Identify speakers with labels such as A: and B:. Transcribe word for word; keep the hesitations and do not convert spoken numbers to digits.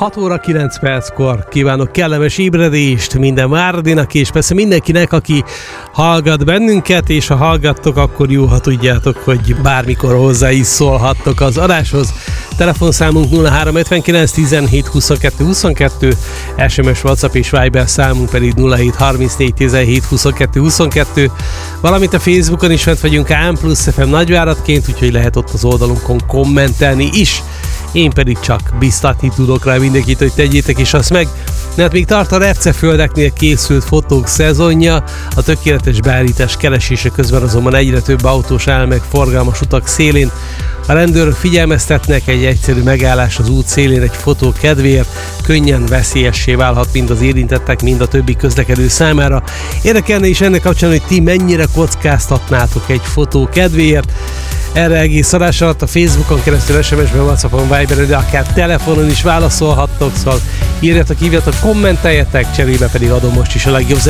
A: hat óra kilenc perckor kívánok kellemes ébredést minden Váradinak, és persze mindenkinek, aki hallgat bennünket, és ha hallgattok, akkor jó, ha tudjátok, hogy bármikor hozzá is szólhattok az adáshoz. Telefonszámunk nulla három ötvenkilenc tizenhét huszonkettő huszonkettő, es em es, WhatsApp és Viber számunk pedig nulla hét harmincnégy tizenhét huszonkettő huszonkettő, valamint a Facebookon is fent vagyunk Ám Plusz ef em nagyváradként, úgyhogy lehet ott az oldalunkon kommentelni is. Én pedig csak biztatni tudok rá mindenkit, hogy tegyétek is azt meg, mert még tart a Repceföldeknél készült fotók szezonja, a tökéletes beállítás keresése közben azonban egyre több autós áll meg forgalmas utak szélén. A rendőrök figyelmeztetnek, egy egyszerű megállás az út szélén egy fotó kedvéért könnyen veszélyessé válhat mind az érintettek, mind a többi közlekedő számára. Érdekelne is ennek kapcsán, hogy ti mennyire kockáztatnátok egy fotó kedvéért. Erre egész adás alatt a Facebookon keresztül, es em es-ben, WhatsAppon, Viberen, de akár telefonon is válaszolhattok, szóval írjatok, hívjatok, kommenteljetek, cserébe pedig adom most is a legjobb zenét.